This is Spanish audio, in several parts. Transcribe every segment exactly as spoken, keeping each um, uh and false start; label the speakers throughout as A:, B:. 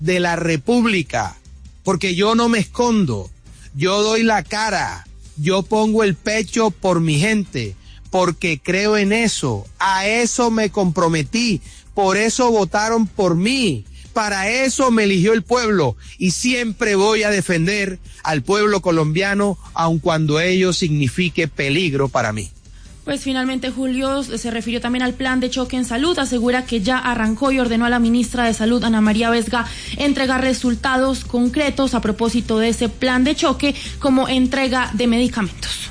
A: de la República, porque yo no me escondo, yo doy la cara, yo pongo el pecho por mi gente, porque creo en eso, a eso me comprometí, por eso votaron por mí, para eso me eligió el pueblo y siempre voy a defender al pueblo colombiano, aun cuando ello signifique peligro para mí.
B: Pues finalmente Julio se refirió también al plan de choque en salud, asegura que ya arrancó y ordenó a la ministra de Salud, Ana María Vesga, entregar resultados concretos a propósito de ese plan de choque, como entrega de medicamentos.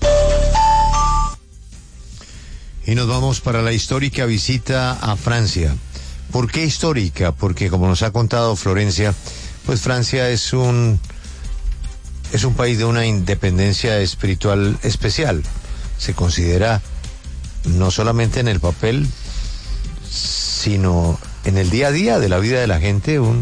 C: Y nos vamos para la histórica visita a Francia. ¿Por qué histórica? Porque como nos ha contado Florencia, pues Francia es un, es un país de una independencia espiritual especial. Se considera no solamente en el papel, sino en el día a día de la vida de la gente un,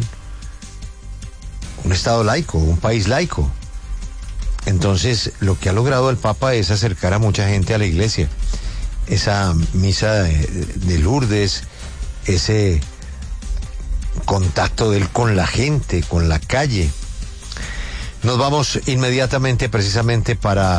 C: un estado laico, un país laico. Entonces, lo que ha logrado el Papa es acercar a mucha gente a la iglesia. Esa misa de, de Lourdes, ese contacto de él con la gente, con la calle. Nos vamos inmediatamente precisamente para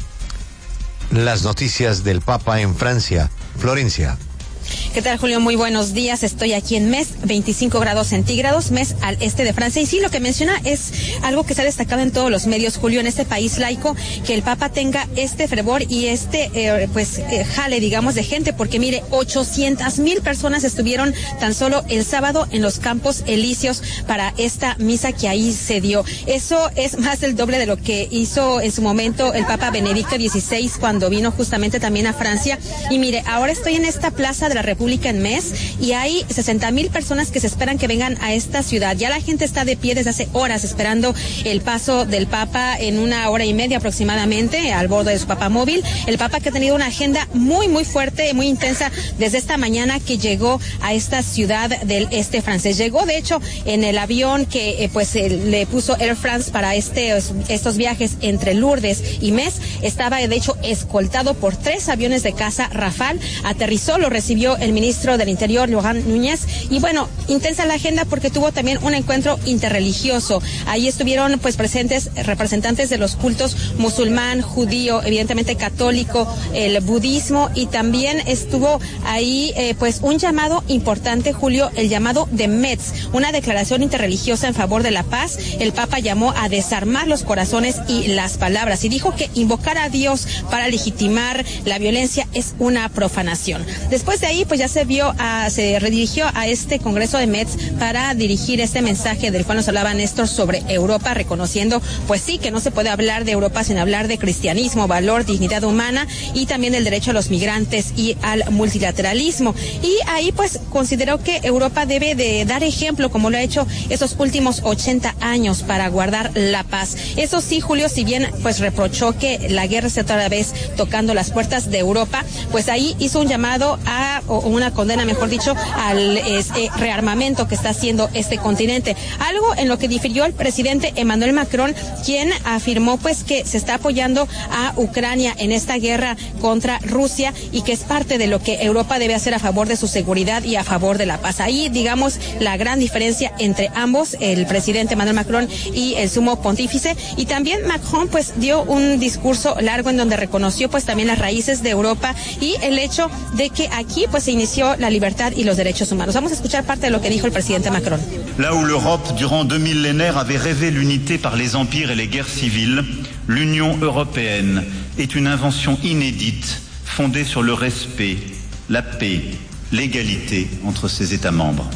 C: las noticias del Papa en Francia. Florencia.
D: ¿Qué tal, Julio? Muy buenos días. Estoy aquí en Metz, veinticinco grados centígrados, Metz al este de Francia. Y sí, lo que menciona es algo que se ha destacado en todos los medios, Julio, en este país laico, que el Papa tenga este fervor y este, eh, pues, eh, jale, digamos, de gente, porque mire, ochocientas mil personas estuvieron tan solo el sábado en los Campos Elíseos para esta misa que ahí se dio. Eso es más del doble de lo que hizo en su momento el Papa Benedicto dieciséis cuando vino justamente también a Francia. Y mire, ahora estoy en esta plaza de la República en Metz y hay sesenta mil personas que se esperan que vengan a esta ciudad. Ya la gente está de pie desde hace horas esperando el paso del Papa en una hora y media aproximadamente al borde de su papamóvil. El Papa que ha tenido una agenda muy muy fuerte, muy intensa desde esta mañana que llegó a esta ciudad del este francés. Llegó de hecho en el avión que eh, pues eh, le puso Air France para este estos viajes entre Lourdes y Metz. Estaba de hecho escoltado por tres aviones de caza Rafale. Aterrizó, lo recibió el ministro del Interior, Laurent Núñez, y bueno, intensa la agenda porque tuvo también un encuentro interreligioso. Ahí estuvieron pues presentes representantes de los cultos musulmán, judío, evidentemente católico, el budismo, y también estuvo ahí eh, pues un llamado importante, Julio, el llamado de Metz, una declaración interreligiosa en favor de la paz. El Papa llamó a desarmar los corazones y las palabras y dijo que invocar a Dios para legitimar la violencia es una profanación. Después de ahí pues ya se vio, a, se redirigió a este Congreso de Metz para dirigir este mensaje del cual nos hablaba Néstor sobre Europa, reconociendo pues sí que no se puede hablar de Europa sin hablar de cristianismo, valor, dignidad humana y también del derecho a los migrantes y al multilateralismo. Y ahí pues consideró que Europa debe de dar ejemplo como lo ha hecho estos últimos ochenta años para guardar la paz. Eso sí, Julio, si bien pues reprochó que la guerra esté otra vez tocando las puertas de Europa, pues ahí hizo un llamado a o una condena, mejor dicho, al este, rearmamento que está haciendo este continente. Algo en lo que difirió el presidente Emmanuel Macron, quien afirmó pues que se está apoyando a Ucrania en esta guerra contra Rusia y que es parte de lo que Europa debe hacer a favor de su seguridad y a favor de la paz. Ahí, digamos, la gran diferencia entre ambos, el presidente Emmanuel Macron y el sumo pontífice. Y también Macron pues dio un discurso largo en donde reconoció pues también las raíces de Europa y el hecho de que aquí pues se inició la libertad y los derechos humanos. Vamos a escuchar parte de lo que dijo el presidente Macron.
E: Là où l'Europe, durant deux millénaires, avait rêvé l'unité par les empires et les guerres civiles, l'Union européenne est une invention inédite, fondée sur le respect, la paix, l'égalité entre ses États membres.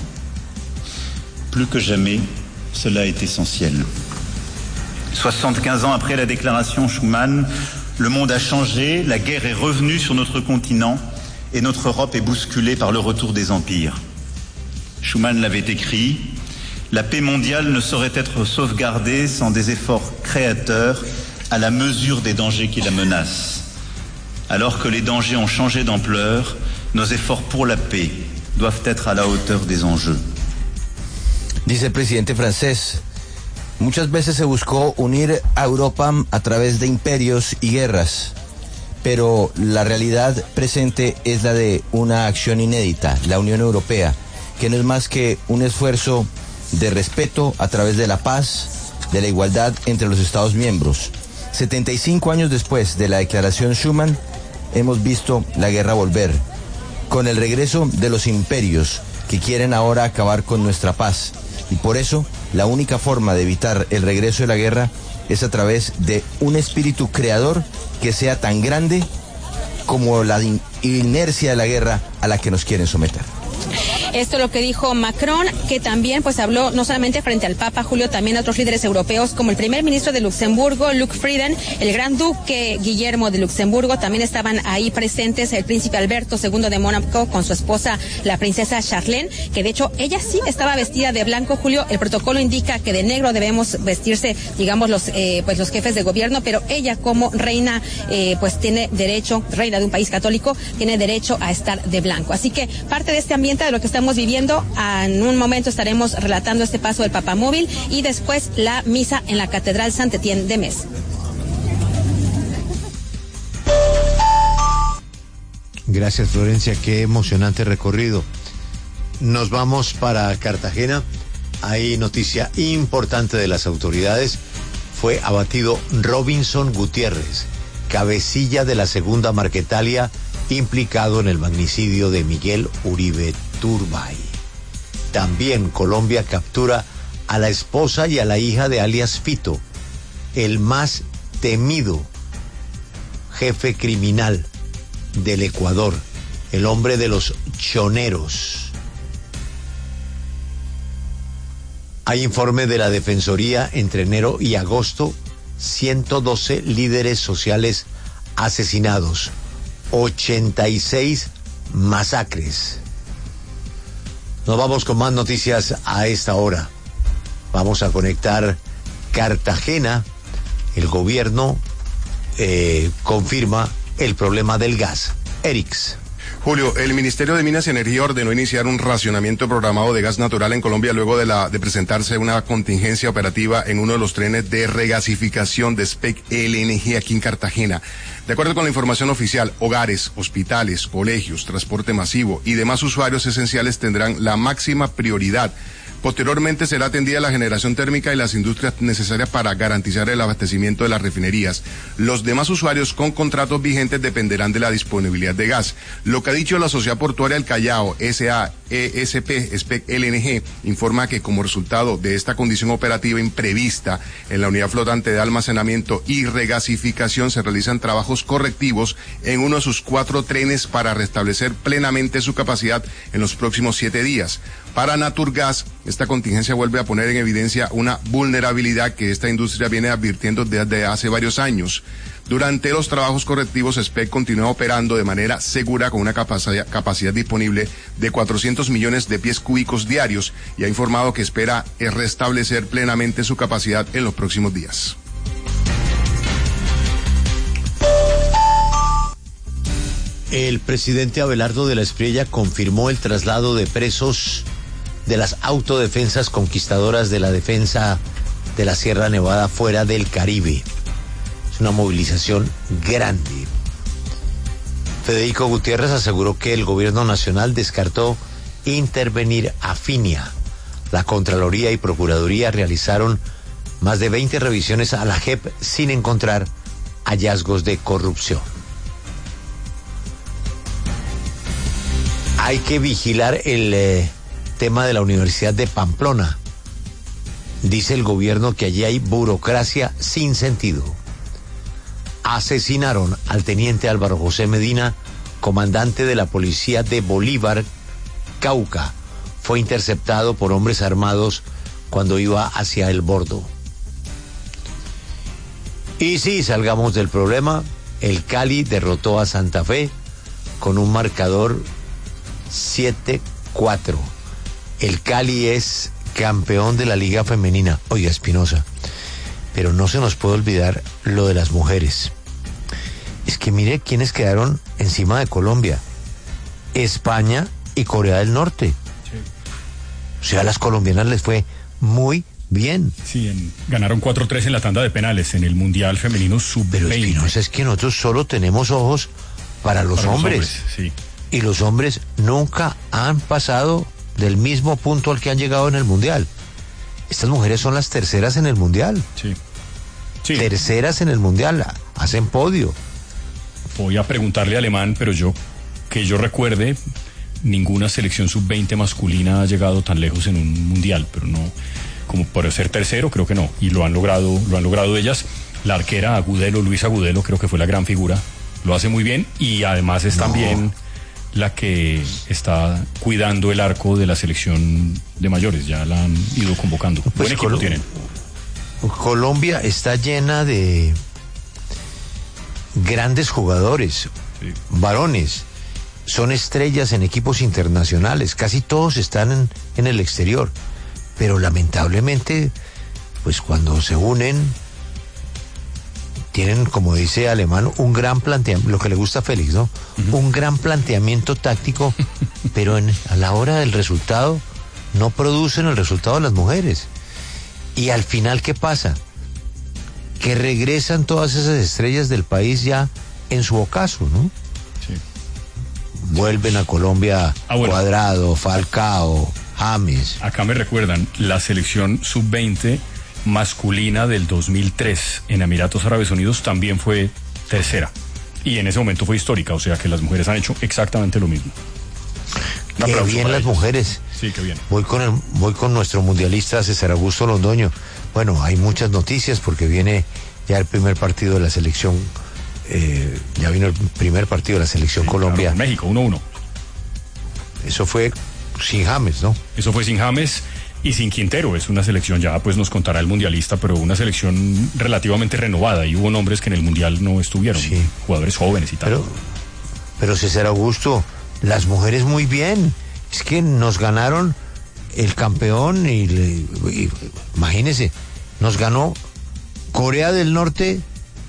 E: Plus que jamais, cela est essentiel. soixante-quinze ans après la déclaration Schuman, le monde a changé, la guerre est revenue sur notre continent et notre Europe est bousculée par le retour des empires. Schuman l'avait écrit, la paix mondiale ne saurait être sauvegardée sans des efforts créateurs à la mesure des dangers qui la menacent. Alors que les dangers ont changé d'ampleur, nos efforts pour la paix doivent être à la hauteur des enjeux.
F: Dice el presidente francés, muchas veces se buscó unir a Europa a través de imperios y guerras, pero la realidad presente es la de una acción inédita, la Unión Europea, que no es más que un esfuerzo de respeto a través de la paz, de la igualdad entre los Estados miembros. setenta y cinco años después de la Declaración Schuman, hemos visto la guerra volver, con el regreso de los imperios que quieren ahora acabar con nuestra paz. Y por eso, la única forma de evitar el regreso de la guerra es a través de un espíritu creador que sea tan grande como la inercia de la guerra a la que nos quieren someter.
D: Esto es lo que dijo Macron, que también pues habló no solamente frente al Papa, Julio, también a otros líderes europeos, como el primer ministro de Luxemburgo, Luc Frieden, el gran duque Guillermo de Luxemburgo, también estaban ahí presentes el príncipe Alberto segundo de Mónaco con su esposa, la princesa Charlene, que de hecho ella sí estaba vestida de blanco, Julio. El protocolo indica que de negro debemos vestirse, digamos, los eh, pues los jefes de gobierno, pero ella como reina eh, pues tiene derecho, reina de un país católico, tiene derecho a estar de blanco. Así que parte de este ambiente de lo que estamos viviendo, en un momento estaremos relatando este paso del Papamóvil y después la misa en la Catedral Saint-Étienne de Metz.
C: Gracias, Florencia, qué emocionante recorrido. Nos vamos para Cartagena. Hay noticia importante de las autoridades. Fue abatido Robinson Gutiérrez, cabecilla de la segunda Marquetalia, implicado en el magnicidio de Miguel Uribe Turbay. También Colombia captura a la esposa y a la hija de alias Fito, el más temido jefe criminal del Ecuador, el hombre de los choneros. Hay informe de la Defensoría: entre enero y agosto, ciento doce líderes sociales asesinados, ochenta y seis masacres. Nos vamos con más noticias a esta hora. Vamos a conectar Cartagena. El gobierno eh, confirma el problema del gas. Erix.
G: Julio, el Ministerio de Minas y Energía ordenó iniciar un racionamiento programado de gas natural en Colombia luego de la de presentarse una contingencia operativa en uno de los trenes de regasificación de SPEC L N G aquí en Cartagena. De acuerdo con la información oficial, hogares, hospitales, colegios, transporte masivo y demás usuarios esenciales tendrán la máxima prioridad. Posteriormente será atendida la generación térmica y las industrias necesarias para garantizar el abastecimiento de las refinerías. Los demás usuarios con contratos vigentes dependerán de la disponibilidad de gas. Lo que ha dicho la Sociedad Portuaria del Callao, S A E S P, SPEC L N G, informa que como resultado de esta condición operativa imprevista en la unidad flotante de almacenamiento y regasificación se realizan trabajos correctivos en uno de sus cuatro trenes para restablecer plenamente su capacidad en los próximos siete días. Para Naturgas, esta contingencia vuelve a poner en evidencia una vulnerabilidad que esta industria viene advirtiendo desde hace varios años. Durante los trabajos correctivos, SPEC continúa operando de manera segura con una capacidad, capacidad disponible de cuatrocientos millones de pies cúbicos diarios y ha informado que espera restablecer plenamente su capacidad en los próximos días.
C: El presidente Abelardo de la Espriella confirmó el traslado de presos de las autodefensas conquistadoras de la defensa de la Sierra Nevada fuera del Caribe. Es una movilización grande. Federico Gutiérrez aseguró que el gobierno nacional descartó intervenir a Finia. La Contraloría y Procuraduría realizaron más de veinte revisiones a la J E P sin encontrar hallazgos de corrupción. Hay que vigilar el eh, tema de la Universidad de Pamplona. Dice el gobierno que allí hay burocracia sin sentido. Asesinaron al teniente Álvaro José Medina, comandante de la policía de Bolívar, Cauca. Fue interceptado por hombres armados cuando iba hacia el Bordo. Y sí, salgamos del problema. El Cali derrotó a Santa Fe con un marcador siete cuatro. El Cali es campeón de la Liga Femenina. Oiga, Espinosa, pero no se nos puede olvidar lo de las mujeres. Es que mire quiénes quedaron encima de Colombia: España y Corea del Norte. Sí. O sea, a las colombianas les fue muy bien.
H: Sí, en, ganaron cuatro tres en la tanda de penales en el Mundial Femenino sub veinte.
C: Pero Espinosa, es que nosotros solo tenemos ojos para los
H: para
C: hombres.
H: Los hombres, sí.
C: Y los hombres nunca han pasado del mismo punto al que han llegado en el Mundial. estas mujeres son las terceras en el Mundial.
H: Sí. Sí.
C: Terceras en el Mundial, hacen podio.
H: Voy a preguntarle a Alemán, pero yo, que yo recuerde, ninguna selección sub veinte masculina ha llegado tan lejos en un Mundial, pero no, como por ser tercero, creo que no, y lo han logrado, lo han logrado ellas. La arquera Agudelo, Luisa Agudelo, creo que fue la gran figura, lo hace muy bien, y además es no. también la que está cuidando el arco de la selección de mayores, ya la han ido convocando. Pues buen equipo Col- tienen.
C: Colombia está llena de grandes jugadores, sí. varones, son estrellas en equipos internacionales, casi todos están en, en el exterior, pero lamentablemente, pues cuando se unen, tienen, como dice Alemán, un gran planteamiento, lo que le gusta a Félix, ¿no? Uh-huh. Un gran planteamiento táctico, pero en, a la hora del resultado, no producen el resultado de las mujeres. Y al final, ¿qué pasa? Que regresan todas esas estrellas del país ya en su ocaso, ¿no? Sí. Vuelven a Colombia ah, bueno. Cuadrado, Falcao, James.
H: Acá me recuerdan, la selección sub veinte masculina del dos mil tres en Emiratos Árabes Unidos también fue tercera. Y en ese momento fue histórica, o sea que las mujeres han hecho exactamente lo mismo.
C: Un qué bien las ellos. mujeres.
H: Sí, qué bien.
C: Voy con el, voy con nuestro mundialista César Augusto Londoño. Bueno, hay muchas noticias porque viene ya el primer partido de la selección, eh, ya vino el primer partido de la selección sí, Colombia.
H: Claro, México, uno uno.
C: Eso fue sin James, ¿no?
H: Eso fue sin James y sin Quintero. Es una selección, ya pues nos contará el mundialista, pero una selección relativamente renovada. Y hubo nombres que en el mundial no estuvieron, sí. jugadores jóvenes y tal.
C: Pero, pero César Augusto, las mujeres muy bien. Es que nos ganaron el campeón y, y imagínese, nos ganó Corea del Norte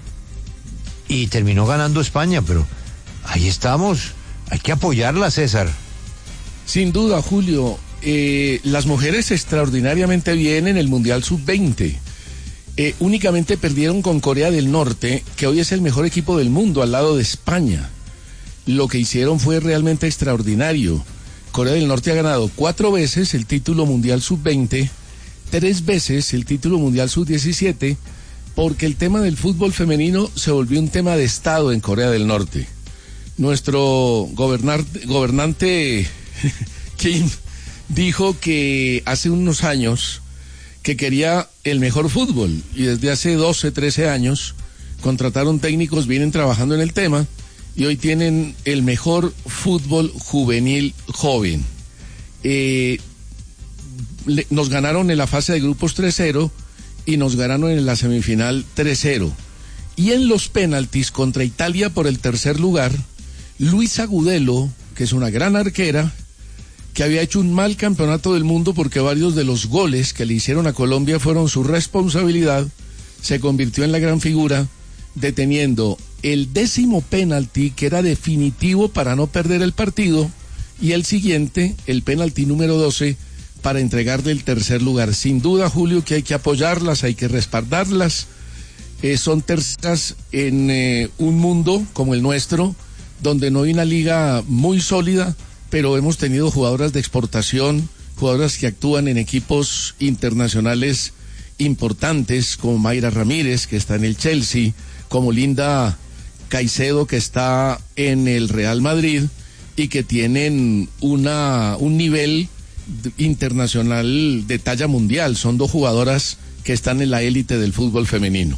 C: y terminó ganando España, pero ahí estamos, hay que apoyarla, César.
I: Sin duda, Julio, eh, las mujeres extraordinariamente bien en el Mundial sub veinte. Eh, únicamente perdieron con Corea del Norte, que hoy es el mejor equipo del mundo al lado de España. Lo que hicieron fue realmente extraordinario. Corea del Norte ha ganado cuatro veces el título mundial sub veinte, tres veces el título mundial sub diecisiete, porque el tema del fútbol femenino se volvió un tema de Estado en Corea del Norte. Nuestro gobernante, gobernante Kim dijo que hace unos años que quería el mejor fútbol, y desde hace doce, trece años contrataron técnicos, vienen trabajando en el tema, y hoy tienen el mejor fútbol juvenil joven. Eh, le, nos ganaron en la fase de grupos tres cero y nos ganaron en la semifinal tres cero. Y en los penaltis contra Italia por el tercer lugar, Luisa Agudelo, que es una gran arquera, que había hecho un mal campeonato del mundo porque varios de los goles que le hicieron a Colombia fueron su responsabilidad, se convirtió en la gran figura, deteniendo el décimo penalti, que era definitivo para no perder el partido, y el siguiente, el penalti número doce, para entregarle el tercer lugar. Sin duda, Julio, que hay que apoyarlas, hay que respaldarlas. Eh, son terceras en eh, un mundo como el nuestro, donde no hay una liga muy sólida, pero hemos tenido jugadoras de exportación, jugadoras que actúan en equipos internacionales importantes, como Mayra Ramírez, que está en el Chelsea, como Linda Caicedo, que está en el Real Madrid, y que tienen una un nivel internacional de talla mundial. Son dos jugadoras que están en la élite del fútbol femenino.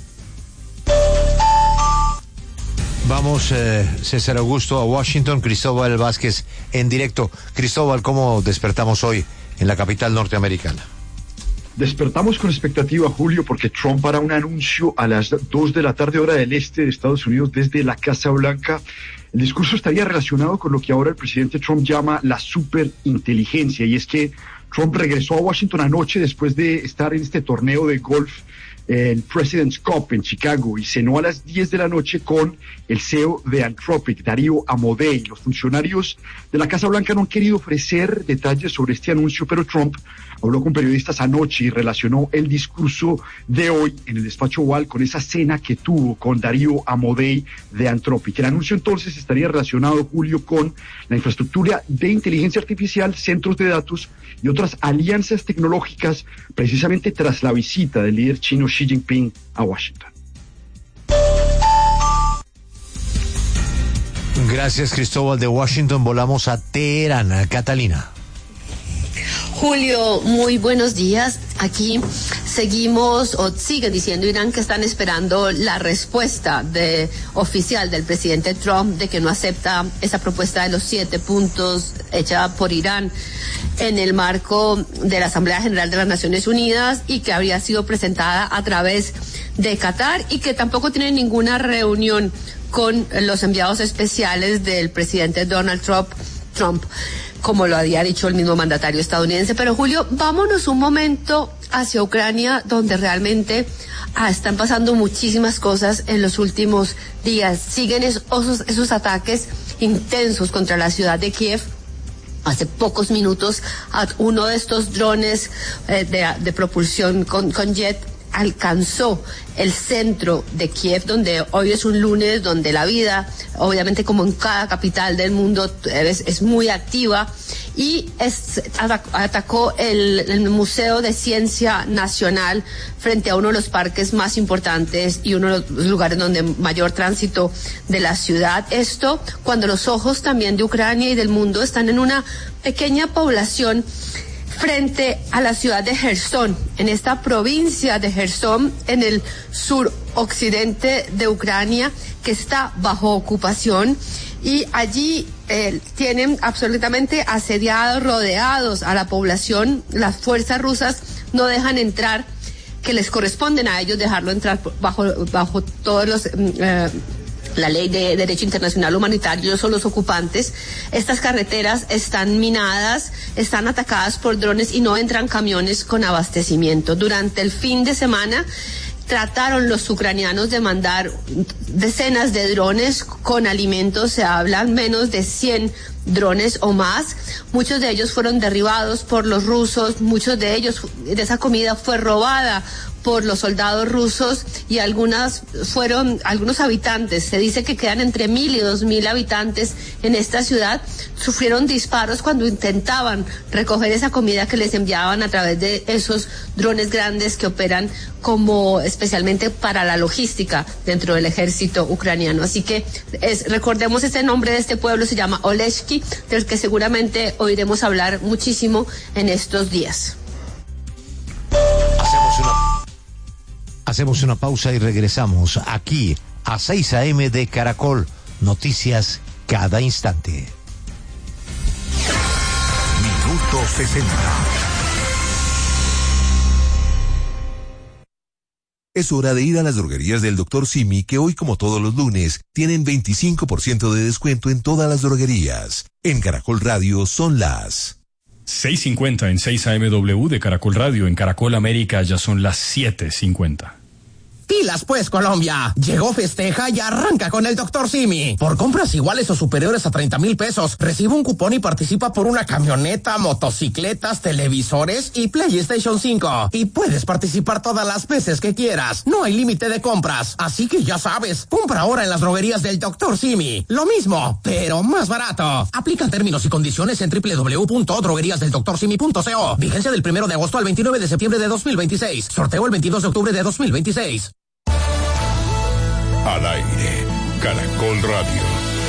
C: Vamos, eh, César Augusto, a Washington. Cristóbal Vázquez en directo. Cristóbal, ¿cómo despertamos hoy en la capital norteamericana?
J: Despertamos con expectativa, Julio, porque Trump hará un anuncio a las dos de la tarde, hora del este de Estados Unidos, desde la Casa Blanca. El discurso estaría relacionado con lo que ahora el presidente Trump llama la superinteligencia, y es que Trump regresó a Washington anoche después de estar en este torneo de golf el President's Cup en Chicago y cenó a las diez de la noche con el C E O de Anthropic, Darío Amodei. Los funcionarios de la Casa Blanca no han querido ofrecer detalles sobre este anuncio, pero Trump habló con periodistas anoche y relacionó el discurso de hoy en el despacho Oval con esa cena que tuvo con Darío Amodei de Anthropic. El anuncio entonces estaría relacionado, Julio, con la infraestructura de inteligencia artificial, centros de datos y otras alianzas tecnológicas, precisamente tras la visita del líder chino Xi Jinping a Washington.
C: Gracias, Cristóbal. De Washington volamos a Teherán. Catalina.
K: Julio, muy buenos días. Aquí seguimos, o siguen diciendo Irán, que están esperando la respuesta de, oficial del presidente Trump de que no acepta esa propuesta de los siete puntos hecha por Irán en el marco de la Asamblea General de las Naciones Unidas y que habría sido presentada a través de Qatar y que tampoco tiene ninguna reunión con los enviados especiales del presidente Donald Trump, Trump, como lo había dicho el mismo mandatario estadounidense. Pero Julio, vámonos un momento hacia Ucrania, donde realmente ah, están pasando muchísimas cosas en los últimos días. Siguen esos, esos ataques intensos contra la ciudad de Kiev. Hace pocos minutos, uno de estos drones eh, de, de propulsión con, con jet alcanzó el centro de Kiev, donde hoy es un lunes, donde la vida, obviamente como en cada capital del mundo, es, es muy activa, y es, atacó el, el Museo de Ciencia Nacional frente a uno de los parques más importantes y uno de los lugares donde mayor tránsito de la ciudad. Esto cuando los ojos también de Ucrania y del mundo están en una pequeña población frente a la ciudad de Jersón, en esta provincia de Jersón, en el suroccidente de Ucrania, que está bajo ocupación, y allí eh, tienen absolutamente asediados, rodeados a la población. Las fuerzas rusas no dejan entrar, que les corresponden a ellos dejarlo entrar bajo, bajo todos los... Eh, la ley de derecho internacional humanitario, son los ocupantes. Estas carreteras están minadas, están atacadas por drones y no entran camiones con abastecimiento. Durante el fin de semana trataron los ucranianos de mandar decenas de drones con alimentos, se hablan menos de cien drones o más. Muchos de ellos fueron derribados por los rusos, muchos de ellos, de esa comida fue robada por los soldados rusos, y algunas fueron, algunos habitantes, se dice que quedan entre mil y dos mil habitantes en esta ciudad, sufrieron disparos cuando intentaban recoger esa comida que les enviaban a través de esos drones grandes que operan como especialmente para la logística dentro del ejército ucraniano. Así que es, recordemos ese nombre de este pueblo, se llama Oleshki, del que seguramente oiremos hablar muchísimo en estos días.
C: Hacemos una, hacemos una pausa y regresamos aquí a seis a eme de Caracol. Noticias cada instante.
L: Minuto sesenta. Es hora de ir a las droguerías del doctor Simi, que hoy, como todos los lunes, tienen veinticinco por ciento de descuento en todas las droguerías. En Caracol Radio son las
H: seis cincuenta en seis A M W de Caracol Radio. En Caracol América ya son las siete cincuenta.
M: Pilas pues, Colombia. Llegó Festeja y arranca con el doctor Simi. Por compras iguales o superiores a treinta mil pesos, recibe un cupón y participa por una camioneta, motocicletas, televisores y PlayStation cinco. Y puedes participar todas las veces que quieras. No hay límite de compras. Así que ya sabes, compra ahora en las droguerías del doctor Simi. Lo mismo, pero más barato. Aplica términos y condiciones en doble u doble u doble u punto droguerías del doctor simi punto co. Vigencia del primero de agosto al veintinueve de septiembre de dos mil veintiséis. Sorteo el veintidós de octubre de dos mil veintiséis.
L: Al aire, Caracol Radio.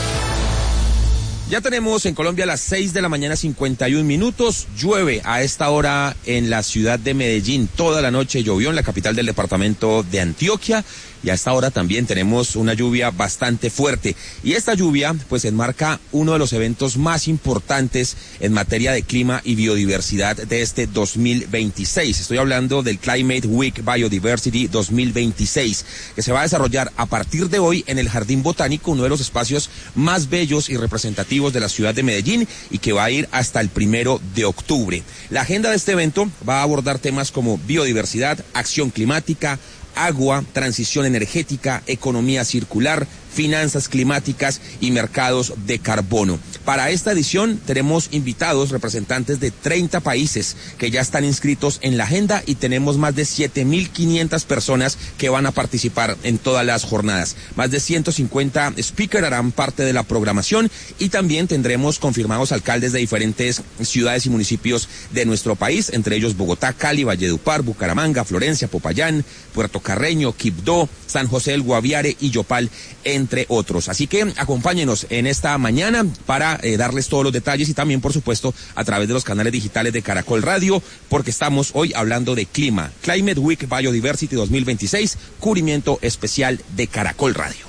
N: Ya tenemos en Colombia las seis de la mañana, cincuenta y un minutos. Llueve a esta hora en la ciudad de Medellín. Toda la noche llovió en la capital del departamento de Antioquia. Y a esta hora también tenemos una lluvia bastante fuerte. Y esta lluvia pues enmarca uno de los eventos más importantes en materia de clima y biodiversidad de este dos mil veintiséis. Estoy hablando del Climate Week Biodiversity dos mil veintiséis, que se va a desarrollar a partir de hoy en el Jardín Botánico, uno de los espacios más bellos y representativos de la ciudad de Medellín, y que va a ir hasta el primero de octubre. La agenda de este evento va a abordar temas como biodiversidad, acción climática, agua, transición energética, economía circular, finanzas climáticas y mercados de carbono. Para esta edición tenemos invitados representantes de treinta países que ya están inscritos en la agenda y tenemos más de siete mil quinientas personas que van a participar en todas las jornadas. Más de ciento cincuenta speakers harán parte de la programación y también tendremos confirmados alcaldes de diferentes ciudades y municipios de nuestro país, entre ellos Bogotá, Cali, Valledupar, Bucaramanga, Florencia, Popayán, Puerto Carreño, Quibdó, San José del Guaviare y Yopal, entre otros. Así que acompáñenos en esta mañana para eh, darles todos los detalles y también, por supuesto, a través de los canales digitales de Caracol Radio, porque estamos hoy hablando de clima. Climate Week Biodiversity dos mil veintiséis, cubrimiento especial de Caracol Radio.